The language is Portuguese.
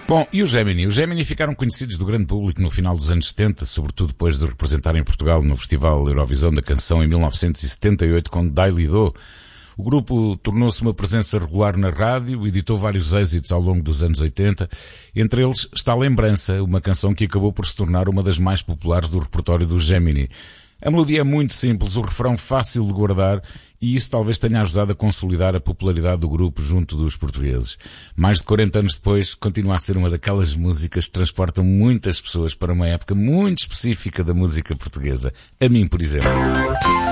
Bom, e o Gemini? Os Gemini ficaram conhecidos do grande público no final dos anos 70, sobretudo depois de representarem Portugal no Festival Eurovisão da Canção em 1978 com Daily Do. O grupo tornou-se uma presença regular na rádio, editou vários êxitos ao longo dos anos 80. Entre eles está Lembrança, uma canção que acabou por se tornar uma das mais populares do repertório do Gemini. A melodia é muito simples, o refrão fácil de guardar, e isso talvez tenha ajudado a consolidar a popularidade do grupo junto dos portugueses. Mais de 40 anos depois, continua a ser uma daquelas músicas que transportam muitas pessoas para uma época muito específica da música portuguesa. A mim, por exemplo.